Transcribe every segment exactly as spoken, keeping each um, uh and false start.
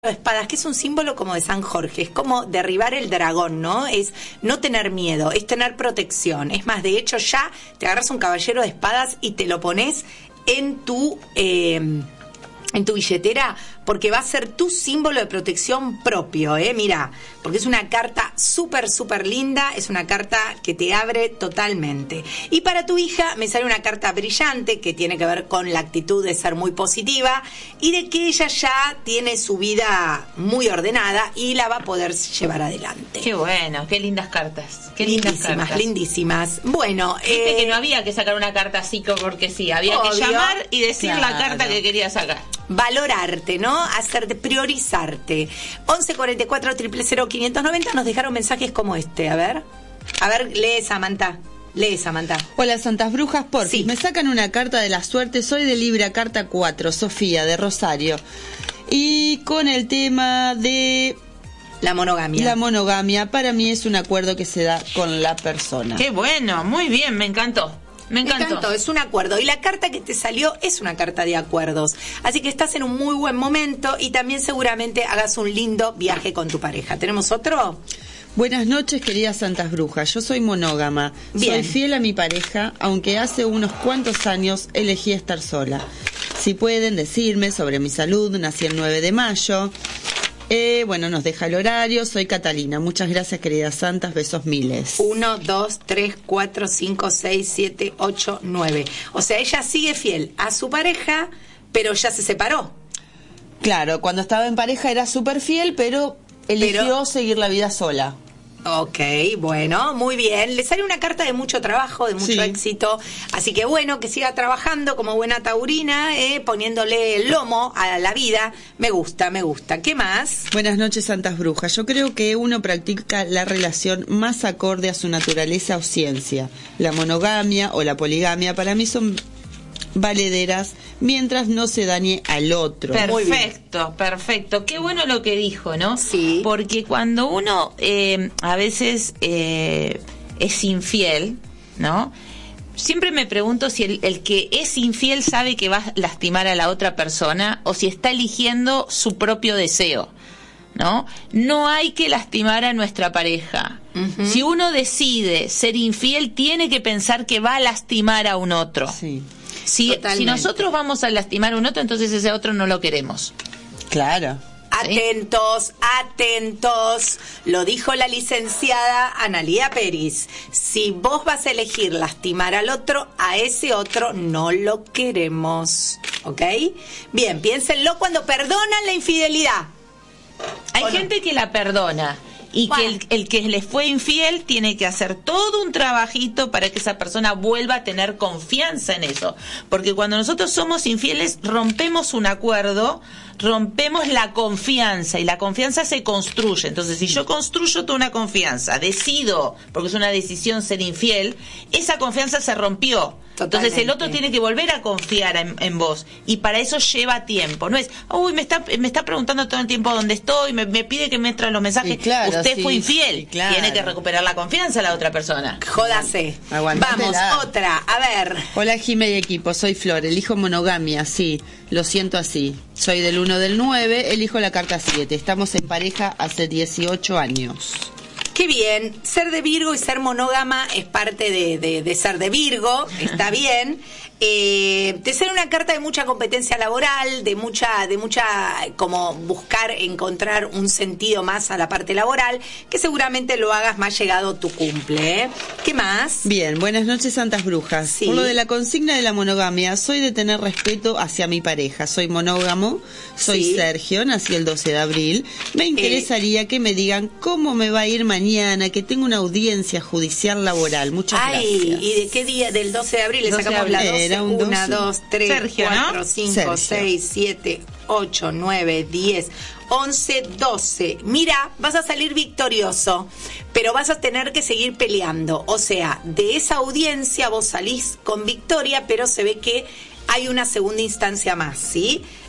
espadas, que es un símbolo como de San Jorge, es como derribar el dragón, ¿no? Es no tener miedo, es tener protección. Es más, de hecho ya te agarras un caballero de espadas y te lo pones en tu eh, en tu billetera, porque va a ser tu símbolo de protección propio, ¿eh? Mira, porque es una carta súper, súper linda, es una carta que te abre totalmente. Y para tu hija me sale una carta brillante que tiene que ver con la actitud de ser muy positiva y de que ella ya tiene su vida muy ordenada y la va a poder llevar adelante. Qué bueno, qué lindas cartas. Qué lindas lindísimas, cartas. lindísimas. Bueno, Viste eh, que no había que sacar una carta así porque sí, había obvio, que llamar y decir claro, la carta que quería sacar. Valorarte, ¿no? Hacerte, priorizarte. once cuarenta y cuatro, cero cero cero, quinientos noventa nos dejaron mensajes como este. A ver, a ver, lee Samantha. Lee Samantha. Hola, Santas Brujas, por Sí. Me sacan una carta de la suerte. Soy de Libra, carta cuatro, Sofía, de Rosario. Y con el tema de La monogamia. la monogamia, para mí es un acuerdo que se da con la persona. Qué bueno, muy bien, me encantó. Me Me encantó. encantó, es un acuerdo. Y la carta que te salió es una carta de acuerdos. Así que estás en un muy buen momento y también seguramente hagas un lindo viaje con tu pareja. ¿Tenemos otro? Buenas noches, queridas Santas Brujas. Yo soy monógama. Bien. Soy fiel a mi pareja, aunque hace unos cuantos años elegí estar sola. Si pueden decirme sobre mi salud, nací el nueve de mayo. Eh, bueno, nos deja el horario. Soy Catalina. Muchas gracias, queridas Santas. Besos miles. uno, dos, tres, cuatro, cinco, seis, siete, ocho, nueve. O sea, ella sigue fiel a su pareja, pero ya se separó. Claro, cuando estaba en pareja era súper fiel, pero eligió Pero- seguir la vida sola. Ok, bueno, muy bien. Le sale una carta de mucho trabajo, de mucho Sí. éxito. Así que bueno, que siga trabajando como buena taurina, eh, poniéndole el lomo a la vida. Me gusta, me gusta. ¿Qué más? Buenas noches, Santas Brujas. Yo creo que uno practica la relación más acorde a su naturaleza o ciencia. La monogamia o la poligamia para mí son valederas mientras no se dañe al otro. Muy bien. Perfecto, perfecto. Qué bueno lo que dijo, ¿no? Sí. Porque cuando uno eh, a veces eh, es infiel, ¿no? Siempre me pregunto si el, el que es infiel sabe que va a lastimar a la otra persona o si está eligiendo su propio deseo, ¿no? No hay que lastimar a nuestra pareja. Ujú. Si uno decide ser infiel, tiene que pensar que va a lastimar a un otro. Sí, Si, Totalmente. si nosotros vamos a lastimar a un otro, entonces ese otro no lo queremos. claro. Atentos, atentos. Lo dijo la licenciada Analía Peris. Si vos vas a elegir lastimar al otro, a ese otro no lo queremos. ¿Ok? Bien, piénsenlo cuando perdonan la infidelidad. Hay ¿O no? gente que la perdona y Bueno. que el, el que les fue infiel tiene que hacer todo un trabajito para que esa persona vuelva a tener confianza en eso. Porque cuando nosotros somos infieles, rompemos un acuerdo, rompemos la confianza y la confianza se construye. Entonces, si yo construyo toda una confianza, decido, porque es una decisión ser infiel, esa confianza se rompió. Entonces el otro Totalmente. tiene que volver a confiar en, en vos y para eso lleva tiempo. No es, uy, me está me está preguntando todo el tiempo dónde estoy, me, me pide que me trae los mensajes. Y claro, Usted sí, fue infiel, sí, claro. tiene que recuperar la confianza a la otra persona. Jódase. Aguantátela. Vamos, otra. A ver. Hola, Jime y equipo. Soy Flor. Elijo monogamia, sí. Lo siento así. Soy del uno del nueve. Elijo la carta siete. Estamos en pareja hace dieciocho años. Qué bien, ser de Virgo y ser monógama es parte de, de, de ser de Virgo, está bien. Eh, te sale una carta de mucha competencia laboral, de mucha, de mucha, como buscar encontrar un sentido más a la parte laboral, que seguramente lo hagas más llegado tu cumple. ¿eh? ¿Qué más? Bien, buenas noches, Santas Brujas. Sí. Por lo de la consigna de la monogamia, soy de tener respeto hacia mi pareja. Soy monógamo, soy Sí. Sergio, nací el doce de abril. Me interesaría que me digan cómo me va a ir mañana, que tengo una audiencia judicial laboral. Muchas Ay, gracias. ¿y de qué día? Del doce de abril le doce de sacamos la abril. doce. Era un Una, doce. dos, tres, Sergio, cuatro, ¿no? cinco, Sergio. seis, siete, ocho, nueve, diez, once, doce. Mira, vas a salir victorioso, pero vas a tener que seguir peleando. O sea, de esa audiencia vos salís con victoria, pero se ve que hay una segunda instancia más, ¿sí?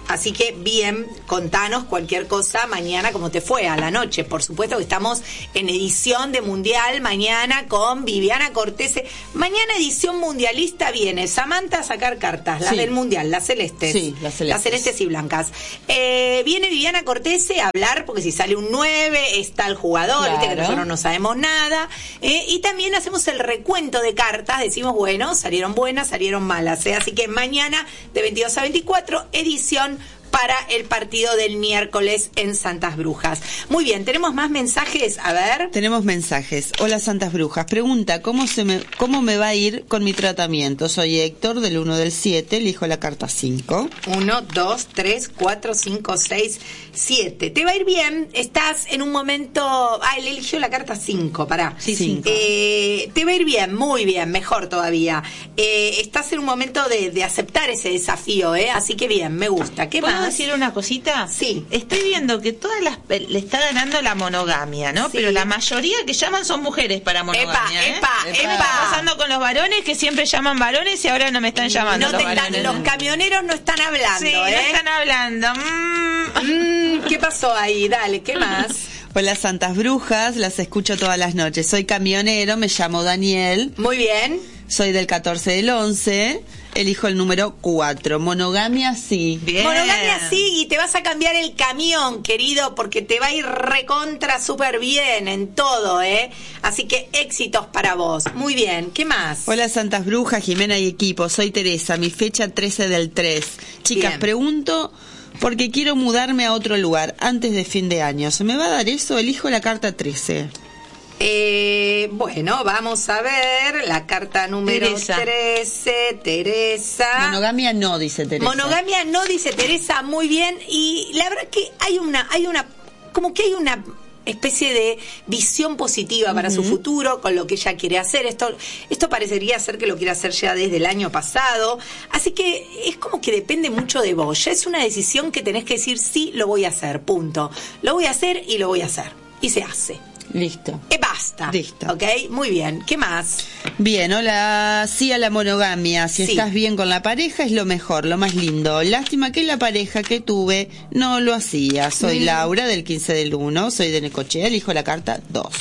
Así que bien, contanos cualquier cosa mañana cómo te fue a la noche. Por supuesto que estamos en edición de Mundial mañana con Viviana Cortese. Mañana edición mundialista viene Samantha a sacar cartas, las Sí. del Mundial, las celestes. Sí, las celestes. Las celestes y blancas. Eh, viene Viviana Cortese a hablar, porque si sale un nueve está el jugador, Claro. viste que nosotros no sabemos nada. Eh, y también hacemos el recuento de cartas, decimos, bueno, salieron buenas, salieron malas. ¿eh? Así que mañana de veintidós a veinticuatro, edición para el partido del miércoles en Santas Brujas. Muy bien, tenemos más mensajes, a ver. Tenemos mensajes. Hola Santas Brujas. Pregunta, ¿cómo se me cómo me va a ir con mi tratamiento? Soy Héctor del uno del siete, elijo la carta cinco. Uno, dos, tres, cuatro, cinco, seis, siete. ¿Te va a ir bien? Estás en un momento... Ah, él eligió la carta cinco, pará. Sí, cinco. Eh, te va a ir bien, muy bien, mejor todavía. Eh, estás en un momento de, de aceptar ese desafío, ¿eh? Así que bien, me gusta. ¿Qué ¿Puedo más? decir una cosita? Sí. Estoy viendo que todas las le está ganando la monogamia, ¿no? Sí. Pero la mayoría que llaman son mujeres para monogamia. Epa, ¿eh? epa, ¿Qué epa. está pasando con los varones que siempre llaman varones y ahora no me están llamando No los te están- varones? los camioneros no están hablando, Sí, no ¿eh? están hablando. Mm. Mm, ¿qué pasó ahí? Dale, ¿qué más? Hola Santas Brujas, las escucho todas las noches. Soy camionero, me llamo Daniel, Muy bien. soy del catorce del once, elijo el número cuatro. Monogamia sí. Bien. Monogamia sí, y te vas a cambiar el camión, querido, porque te va a ir recontra súper bien en todo, ¿eh? Así que éxitos para vos. Muy bien, ¿qué más? Hola Santas Brujas, Jimena y equipo, soy Teresa, mi fecha trece del tres. Chicas, Bien. pregunto porque quiero mudarme a otro lugar antes de fin de año. ¿Se me va a dar eso? Elijo la carta trece. Eh, bueno, vamos a ver la carta número Teresa. trece, Teresa. Monogamia no, dice Teresa. Monogamia no, dice Teresa, muy bien. Y la verdad que hay una, hay una, como que hay una especie de visión positiva para su futuro con lo que ella quiere hacer. Esto, esto parecería ser que lo quiere hacer ya desde el año pasado. Así que es como que depende mucho de vos. Ya es una decisión que tenés que decir, sí, lo voy a hacer, punto. Lo voy a hacer y lo voy a hacer. Y se hace. Listo. Eh, basta. Listo. ¿Ok? Muy bien. ¿Qué más? Bien, hola, sí a la monogamia. Si Sí. estás bien con la pareja es lo mejor, lo más lindo. Lástima que la pareja que tuve no lo hacía. Soy Mm. Laura del quince del uno, soy de Necochea, elijo la carta dos.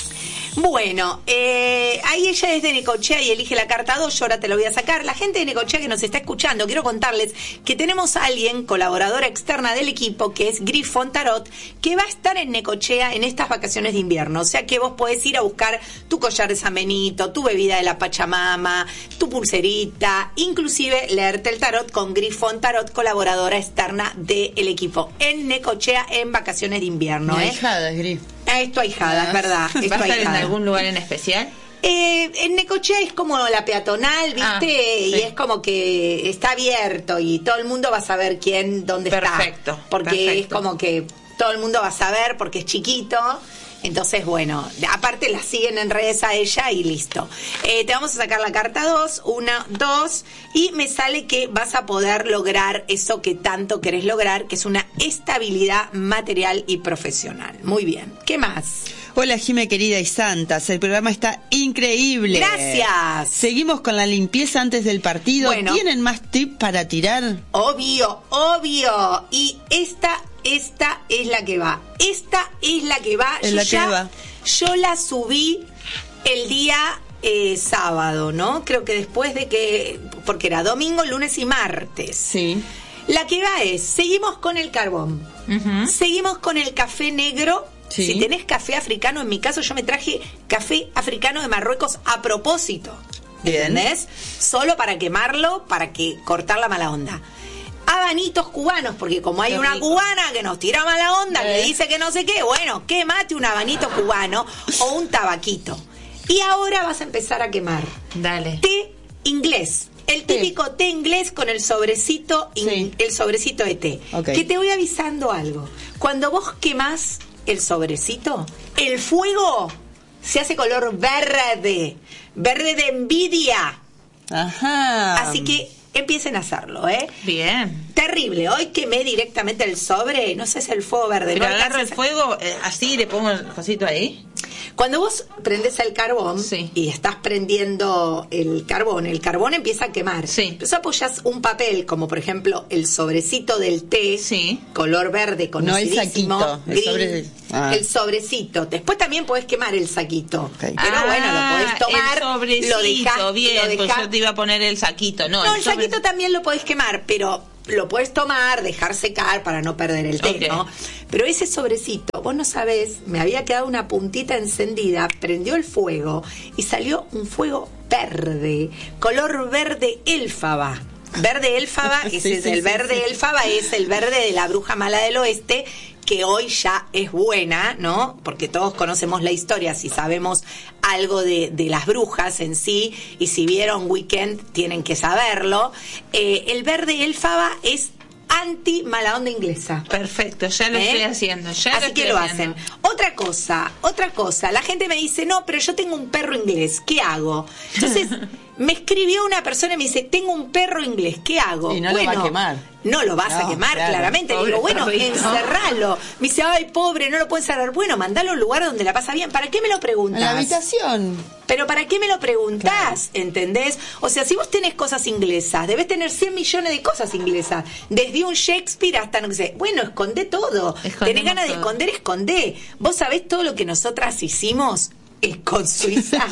Bueno, eh, ahí ella es de Necochea y elige la carta dos, yo ahora te lo voy a sacar. La gente de Necochea que nos está escuchando, quiero contarles que tenemos a alguien, colaboradora externa del equipo, que es Grifón Tarot, que va a estar en Necochea en estas vacaciones de invierno. O sea que vos podés ir a buscar tu collar de San Benito, tu bebida de la Pachamama, tu pulserita, inclusive leerte el tarot con Grifón Tarot, colaboradora externa del equipo, en Necochea en vacaciones de invierno. Mi ¿eh? ahijada es Gris. Ah, es tu ahijada, es verdad. Es ¿Va a tu estar en ahijada. algún lugar en especial? Eh, en Necochea es como la peatonal, ¿viste? Ah, y sí. es como que está abierto y todo el mundo va a saber quién, dónde Perfecto, está. Porque perfecto. es como que todo el mundo va a saber porque es chiquito. Entonces, bueno, aparte la siguen en redes a ella y listo. Eh, te vamos a sacar la carta dos, una, dos, y me sale que vas a poder lograr eso que tanto querés lograr, que es una estabilidad material y profesional. Muy bien. ¿Qué más? Hola Jime querida y santas, el programa está increíble. Gracias. Seguimos con la limpieza antes del partido. Bueno. ¿Tienen más tips para tirar? Obvio, obvio. Y esta, esta es la que va. Esta es la que va. Es Yo la que ya- va. Yo la subí el día eh, sábado, ¿no? Creo que después de que... Porque era domingo, lunes y martes. Sí. La que va es, seguimos con el carbón. Ujú. Seguimos con el café negro. Sí. Si tenés café africano, en mi caso yo me traje café africano de Marruecos a propósito. Bien. ¿Entendés? Solo para quemarlo, para que cortar la mala onda. Habanitos cubanos, porque como hay Qué una rico. cubana que nos tira mala onda, que Eh. dice que no sé qué, bueno, quémate un habanito cubano o un tabaquito. Y ahora vas a empezar a quemar Dale. té inglés. El Té. típico té inglés con el sobrecito, in- Sí. el sobrecito de té. Ok. Que te voy avisando algo. Cuando vos quemás el sobrecito, el fuego se hace color verde, verde de envidia. Ajá. Así que empiecen a hacerlo, ¿eh? Bien. Terrible. Hoy quemé directamente el sobre, no sé si el fuego verde. Pero no agarro el alcanza- fuego, eh, así le pongo el cosito ahí. Cuando vos prendes el carbón sí. y estás prendiendo el carbón, el carbón empieza a quemar. Sí. Entonces apoyas un papel, como por ejemplo el sobrecito del té, sí. color verde conocidísimo. No, el saquito. Green, el, sobre... ah. el sobrecito. Después también podés quemar el saquito. Okay. Pero ah, bueno, lo podés tomar. El sobrecito, lo dejás, bien, lo dejás. Pues yo te iba a poner el saquito. No, no el, el sobre... saquito también lo podés quemar, pero lo podés tomar, dejar secar para no perder el té, okay. ¿no? Pero ese sobrecito, vos no sabés, me había quedado una puntita encendida, prendió el fuego y salió un fuego verde, color verde élfaba. Verde élfaba, ese sí, es sí, el sí, verde sí. élfaba, es el verde de la bruja mala del oeste, que hoy ya es buena, ¿no? Porque todos conocemos la historia, si sabemos algo de, de las brujas en sí, y si vieron Weekend tienen que saberlo. Eh, el verde élfaba es anti mala onda inglesa. Perfecto, ya lo ¿Eh? estoy haciendo. Ya Así lo que estoy lo haciendo. hacen. Otra cosa, otra cosa. La gente me dice, no, pero yo tengo un perro inglés. ¿Qué hago? Entonces, me escribió una persona y me dice, tengo un perro inglés. ¿Qué hago? Y no bueno, lo va a quemar. No lo vas No, a quemar, claro. claramente. Le Pobre digo, bueno, perrito. encerralo. Me dice, ay, pobre, no lo puedo encerrar. Bueno, mandalo a un lugar donde la pasa bien. ¿Para qué me lo preguntas? En la habitación. Pero ¿para qué me lo preguntás? Claro. ¿Entendés? O sea, si vos tenés cosas inglesas, debes tener cien millones de cosas inglesas. Desde un Shakespeare hasta, no sé. Bueno, escondé todo. Escondemos Tenés ganas todo. de esconder, escondé. ¿Vos sabés todo lo que nosotras hicimos con Suiza?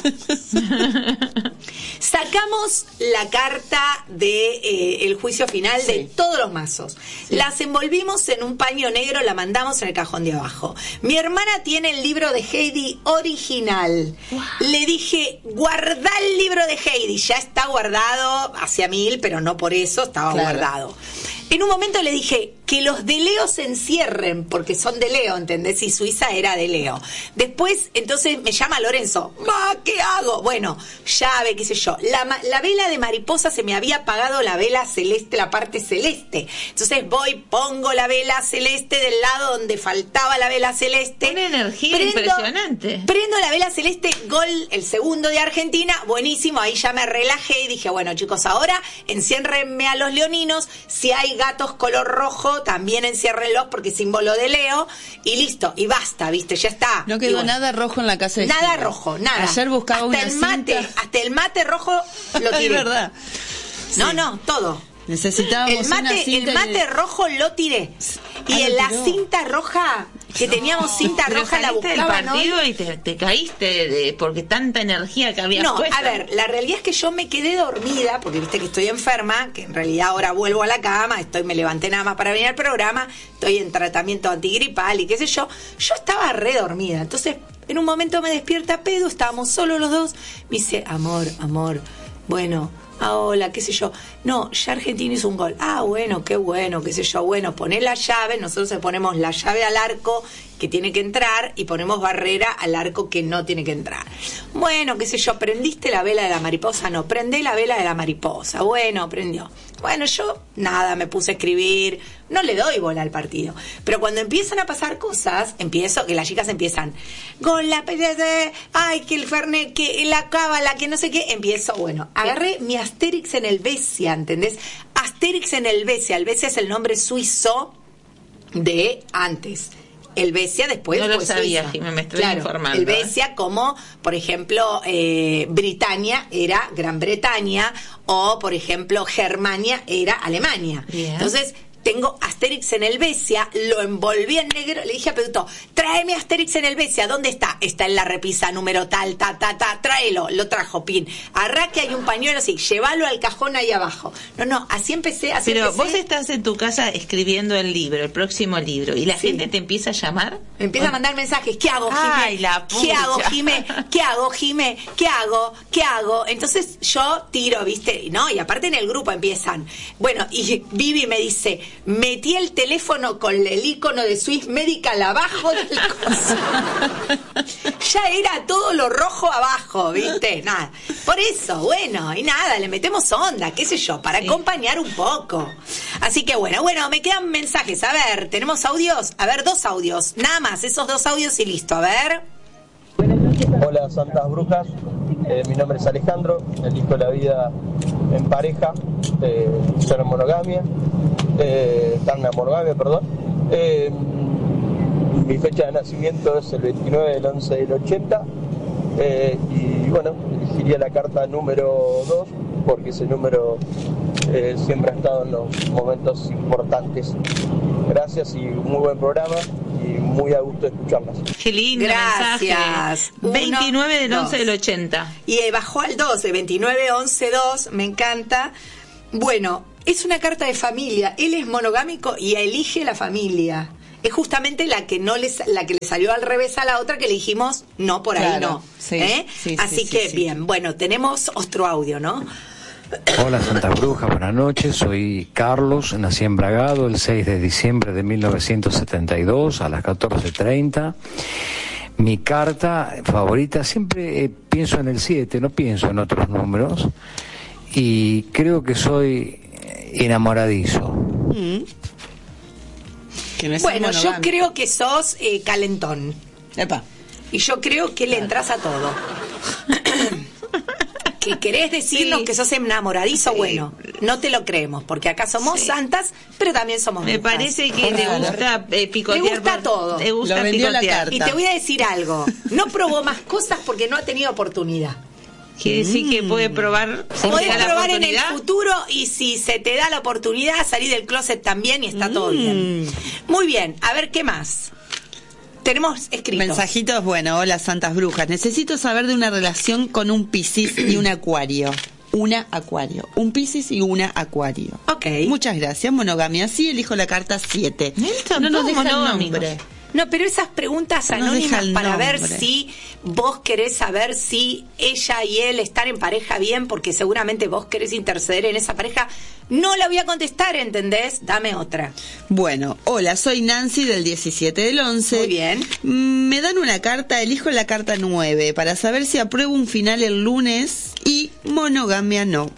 Sacamos la carta de eh, el juicio final sí. de todos los mazos. Sí. Las envolvimos en un paño negro, la mandamos en el cajón de abajo. Mi hermana tiene el libro de Heidi original. Wow. Le dije, guardá el libro de Heidi. Ya está guardado hacia mil, pero no por eso estaba claro. guardado. En un momento le dije que los de Leo se encierren, porque son de Leo, ¿entendés? Y Suiza era de Leo. Después, entonces me llama Lorenzo. Ma, ¿qué hago? Bueno, llave, qué sé yo. La, la vela de mariposa se me había apagado la vela celeste, la parte celeste. Entonces voy, pongo la vela celeste del lado donde faltaba la vela celeste. Una energía prendo, impresionante. Prendo la vela celeste, gol, el segundo de Argentina, buenísimo. Ahí ya me relajé y dije, bueno, chicos, ahora enciérrenme a los leoninos. Si hay gatos color rojo, también enciérrenlos porque símbolo de Leo, y listo, y basta, viste, ya está. No quedó bueno, nada rojo en la casa de nada Gina. rojo, nada. Ayer buscaba hasta una el mate, cinta. hasta el mate rojo lo tiré. Es verdad. No, sí. no, todo. Necesitábamos el mate, una cinta el mate de... rojo lo tiré. Y ah, en la tiró. cinta roja, que no. teníamos cinta Pero roja, la del buscaban, partido ¿no? y te, te caíste de, porque tanta energía que había No, puesto. a ver, la realidad es que yo me quedé dormida, porque viste que estoy enferma, que en realidad ahora vuelvo a la cama, estoy me levanté nada más para venir al programa, estoy en tratamiento antigripal y qué sé yo. Yo estaba re dormida, entonces en un momento me despierta Pedro, estábamos solos los dos, me dice, amor, amor, bueno... Ah, hola, qué sé yo. No, ya Argentina hizo un gol. Ah, bueno, qué bueno, qué sé yo. Bueno, poné la llave, nosotros le ponemos la llave al arco que tiene que entrar y ponemos barrera al arco que no tiene que entrar. Bueno, qué sé yo, ¿prendiste la vela de la mariposa? No, prendé la vela de la mariposa. Bueno, prendió. Bueno, yo nada, me puse a escribir, no le doy bola al partido. Pero cuando empiezan a pasar cosas, empiezo, que las chicas empiezan, gol, la pelea, ay, que el Fernet, que la cábala, que no sé qué, empiezo, bueno, agarré mi Asterix en Helvecia, ¿entendés? Asterix en Helvecia, Helvecia es el nombre suizo de antes. Helvecia después no lo fue sabía, Suiza. Jimé, me estoy claro, informando. Helvecia ¿eh? como, por ejemplo, eh, Britania era Gran Bretaña o, por ejemplo, Germania era Alemania. Bien. Entonces, tengo Asterix en Helvecia, lo envolví en negro, le dije a Pedro, tráeme Asterix en Helvecia, ¿dónde está? Está en la repisa número tal, ta, ta, ta, tráelo, lo trajo, pin. Arraque, hay un pañuelo así, llévalo al cajón ahí abajo. No, no, así empecé, así Pero empecé. vos estás en tu casa escribiendo el libro, el próximo libro, y la Sí. gente te empieza a llamar. Me empieza a mandar mensajes, ¿qué hago, Jimé? Ay, la ¿Qué pucha. hago, Jimé? ¿Qué hago, Jimé? ¿Qué hago? ¿Qué hago? Entonces yo tiro, ¿viste? No, y aparte en el grupo empiezan. Bueno, y Vivi me dice, metí el teléfono con el icono de Swiss Medical abajo del coso. Ya era todo lo rojo abajo, ¿viste? Nada. Por eso, bueno, y nada, le metemos onda, qué sé yo, para sí. acompañar un poco. Así que bueno, bueno, me quedan mensajes. A ver, ¿tenemos audios? A ver, dos audios. Nada más, esos dos audios y listo. A ver. Hola, Santas Brujas. Eh, mi nombre es Alejandro, elijo la vida en pareja, eh, soy en monogamia, eh, está en la monogamia, perdón. Eh, mi fecha de nacimiento es el veintinueve del once del ochenta. Eh, y bueno, elegiría la carta número dos porque ese número eh, siempre ha estado en los momentos importantes. Gracias y muy buen programa y muy a gusto de escucharlas. Qué lindo Gracias. mensaje. veintinueve del once dos. del ochenta. Y eh, bajó al dos, de veintinueve, once, dos, me encanta. Bueno, es una carta de familia. Él es monogámico y elige la familia. Es justamente la que no les, la que le salió al revés a la otra que le dijimos no, por ahí Claro, no. sí, ¿eh? sí, Así sí, que sí, sí. bien, bueno, tenemos otro audio, ¿no? Hola Santa Bruja, buenas noches, soy Carlos, nací en Bragado el seis de diciembre de mil novecientos setenta y dos a las catorce treinta. Mi carta favorita, siempre eh, pienso en el siete, no pienso en otros números, y creo que soy enamoradizo. Mm. Que no es Bueno, yo monogámico. creo que sos eh, calentón. Epa. Y yo creo que le entras a todo. Que querés decirnos Sí. que sos enamoradizo, Sí. bueno, no te lo creemos, porque acá somos Sí. santas, pero también somos Me brujas. parece que te Claro. gusta eh, picotear. Le gusta por- todo. Te gusta Lo vendió la picotear. carta. Y te voy a decir algo, no probó más cosas porque no ha tenido oportunidad. Quiere decir que puede probar. si Podés te da la probar en el oportunidad. futuro y si se te da la oportunidad salir del closet también y está todo bien. Muy bien, a ver qué más. Tenemos escritos. Mensajitos, bueno, hola Santas Brujas. Necesito saber de una relación con un Piscis y un Acuario. Una Acuario. Un Piscis y una Acuario. Ok. Muchas gracias, monogamia. Sí, elijo la carta siete. Milton, No nos todos deja el monogámicos. nombre. No, pero esas preguntas No nos deja anónimas el para ver nombre. si vos querés saber si ella y él están en pareja bien, porque seguramente vos querés interceder en esa pareja, no la voy a contestar, ¿entendés? Dame otra. Bueno, hola, soy Nancy del diecisiete del once. Muy bien. Mm, Me dan una carta, elijo la carta nueve para saber si apruebo un final el lunes y monogamia no.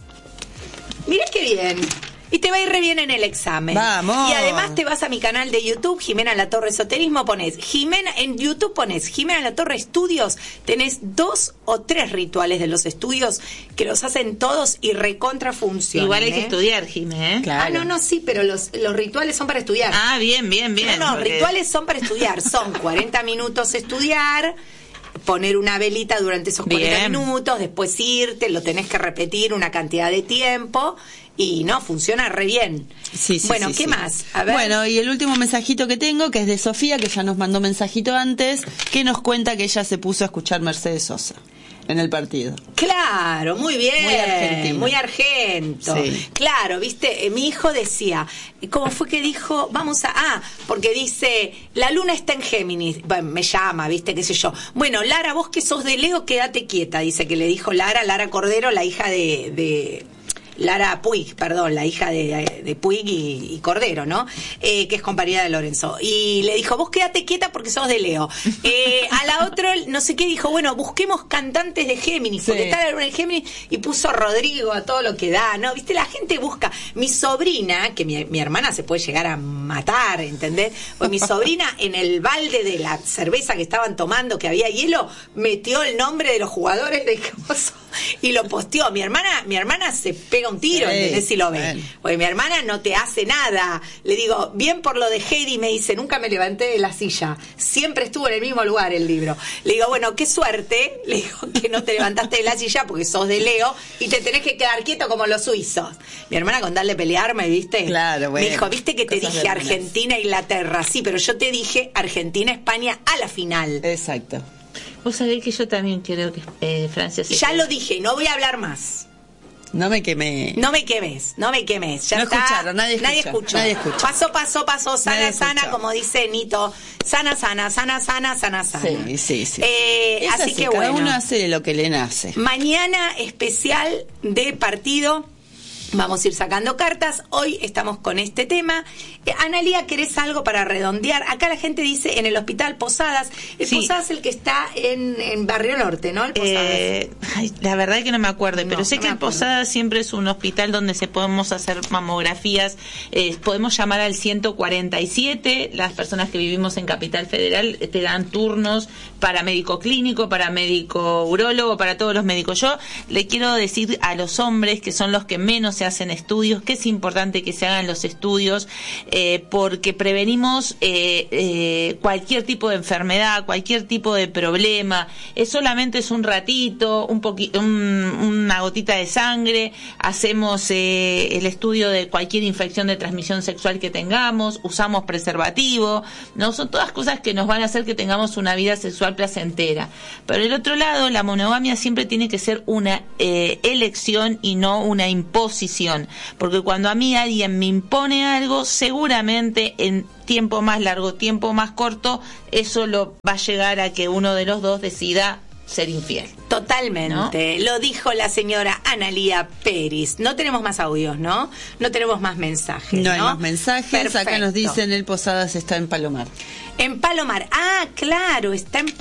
Mirá qué bien. Y te va a ir re bien en el examen. ¡Vamos! Y además te vas a mi canal de YouTube, Jimena La Torre Esoterismo, pones Jimena, en YouTube pones Jimena La Torre Estudios, tenés dos o tres rituales de los estudios que los hacen todos y recontra funcionan. Igual hay que ¿eh? estudiar, Jimé, ¿eh? Claro. Ah, no, no, sí, pero los, los rituales son para estudiar. Ah, bien, bien, bien. no, no, porque- rituales son para estudiar. Son cuarenta minutos estudiar, poner una velita durante esos cuarenta Bien. minutos, después irte, lo tenés que repetir una cantidad de tiempo y no, funciona re bien. Sí, sí, bueno, sí, ¿qué sí. más? A ver. Bueno, y el último mensajito que tengo, que es de Sofía, que ya nos mandó mensajito antes, que nos cuenta que ella se puso a escuchar Mercedes Sosa en el partido. Claro, muy bien. Muy argentino. Muy argento. Sí. Claro, viste, eh, mi hijo decía, ¿cómo fue que dijo? Vamos a... Ah, porque dice, la luna está en Géminis. Bueno, me llama, viste, qué sé yo. Bueno, Lara, vos que sos de Leo, quédate quieta, dice que le dijo Lara, Lara Cordero, la hija de... de Lara Puig, perdón, la hija de, de Puig y, y Cordero, ¿no? Eh, que es compañera de Lorenzo. Y le dijo, vos quédate quieta porque sos de Leo. Eh, a la otra, no sé qué, dijo, bueno, busquemos cantantes de Géminis, porque Sí. está la luna en Géminis, y puso Rodrigo a todo lo que da, ¿no? Viste, la gente busca. Mi sobrina, que mi, mi hermana se puede llegar a matar, ¿entendés? Pues mi sobrina en el balde de la cerveza que estaban tomando, que había hielo, metió el nombre de los jugadores de coso y lo posteó. Mi hermana, mi hermana se pega un tiro, Sí, ¿entendés? Si lo ve. bueno. Porque mi hermana no te hace nada. Le digo, bien por lo de Heidi, me dice, nunca me levanté de la silla. Siempre estuvo en el mismo lugar el libro. Le digo, bueno, qué suerte, le digo, que no te levantaste de la silla porque sos de Leo y te tenés que quedar quieto como los suizos. Mi hermana con darle pelearme, ¿viste? Claro, bueno. Me dijo, ¿viste que te Cosas dije de hermanas. Argentina, Inglaterra? Sí, pero yo te dije Argentina, España a la final. Exacto. Vos sabés que yo también creo que eh, Francia se Ya queda. lo dije, no voy a hablar más. No me quemé. No me quemes, no me quemes. Ya No está. escucharon, nadie escuchó, escuchó. nadie escuchó. Paso, paso, paso, sana, Nadie sana, escuchó. como dice Nito. Sana, sana, sana, sana, sana, sana. Sí, sí, sí. Eh, Es así que cada bueno. uno hace lo que le nace. Mañana especial de partido. Vamos a ir sacando cartas. Hoy estamos con este tema. Eh, Analía, ¿querés algo para redondear? Acá la gente dice en el hospital Posadas. El Sí. Posadas es el que está en, en Barrio Norte, ¿no? El Posadas. Eh, ay, la verdad es que no me acuerdo, No, pero sé no que me el acuerdo. Posada siempre es un hospital donde se podemos hacer mamografías, eh, podemos llamar al ciento cuarenta y siete, las personas que vivimos en Capital Federal eh, te dan turnos para médico clínico, para médico urólogo, para todos los médicos. Yo le quiero decir a los hombres, que son los que menos se hacen estudios, que es importante que se hagan los estudios, eh, porque prevenimos eh, eh, cualquier tipo de enfermedad, cualquier tipo de problema. Es solamente es un ratito, un poqui- un, una gotita de sangre, hacemos eh, el estudio de cualquier infección de transmisión sexual que tengamos, usamos preservativo, ¿no? Son todas cosas que nos van a hacer que tengamos una vida sexual placentera. Pero el otro lado, la monogamia siempre tiene que ser una eh, elección y no una imposición, porque cuando a mí alguien me impone algo, seguramente en tiempo más largo, tiempo más corto, eso lo va a llegar a que uno de los dos decida ser infiel. Totalmente, ¿no? Lo dijo la señora Analía Peris. No tenemos más audios, ¿no? No tenemos más mensajes, ¿no? No hay más mensajes. Perfecto. Acá nos dicen el Posadas está en Palomar. En Palomar. Ah, claro, está en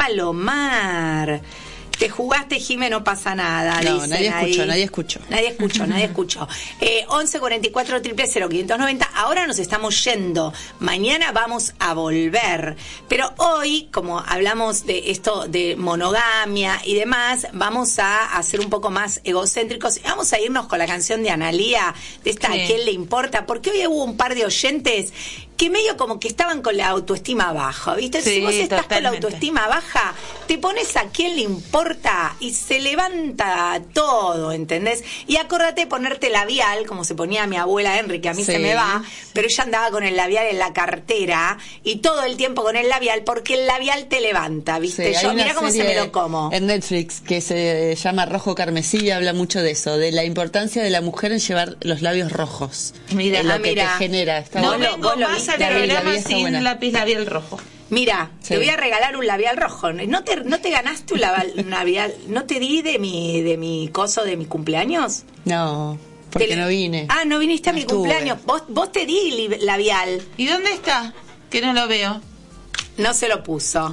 Palomar. Te jugaste, Jimé, no pasa nada. No, dicen nadie escuchó, ahí. nadie escuchó. Nadie escuchó, nadie escuchó. Eh, once cuarenta y cuatro, cero cero, quinientos noventa. Ahora nos estamos yendo. Mañana vamos a volver. Pero hoy, como hablamos de esto de monogamia y demás, vamos a hacer un poco más egocéntricos. Y vamos a irnos con la canción de Analía, de esta Sí. ¿A quién le importa? Porque hoy hubo un par de oyentes que medio como que estaban con la autoestima baja, ¿viste? Sí, si vos estás totalmente. con la autoestima baja, te pones a quién le importa y se levanta todo, ¿entendés? Y acordate de ponerte labial, como se ponía mi abuela Henry, que a mí Sí. se me va, pero ella andaba con el labial en la cartera y todo el tiempo con el labial, porque el labial te levanta, ¿viste? Sí, hay Yo, una mirá cómo se serie me lo como. en Netflix que se llama Rojo Carmesí y habla mucho de eso, de la importancia de la mujer en llevar los labios rojos. Mira, en lo ah, que mira. te genera. Está No Vos bueno. lo- vengo vos lo más viste, al la vi, la vi, programa está sin buena. lápiz labial rojo. Mira, Sí. te voy a regalar un labial rojo. ¿No te, no te ganaste un labial, un labial? ¿No te di de mi, de mi coso de mi cumpleaños? No, porque Te- no vine. Ah, no viniste a No mi estuve. cumpleaños. Vos, vos te di li- labial. ¿Y dónde está? Que no lo veo. No se lo puso.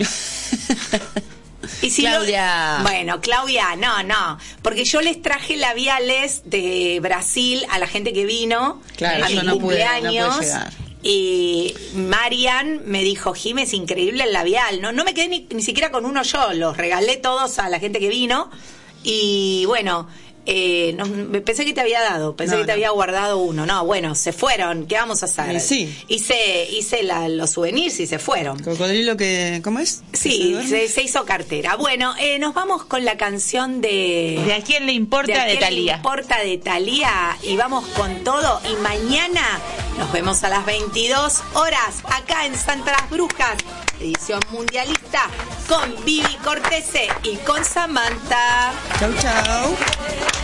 Y si Claudia. no- bueno, Claudia, no, no. Porque yo les traje labiales de Brasil a la gente que vino Claro, a yo mi no pude- no pude cumpleaños. llegar. Y Marian me dijo, Jimé, es increíble el labial. No, no me quedé ni, ni siquiera con uno yo, los regalé todos a la gente que vino. Y bueno, eh, no, me- pensé que te había dado, pensé No, que te no. había guardado uno. No, bueno, se fueron, ¿qué vamos a hacer? Eh, sí. Hice, hice la- los souvenirs y se fueron. Cocodrilo que, ¿cómo es? Sí, ¿Se duerme? se, se hizo cartera. Bueno, eh, nos vamos con la canción de... ¿De a quién le importa ¿De a de, quién le Thalía? importa de Thalía? Y vamos con todo. Y mañana nos vemos a las veintidós horas acá en Santa Las Brujas, edición mundialista, con Vivi Cortese y con Samantha. Chau, chau.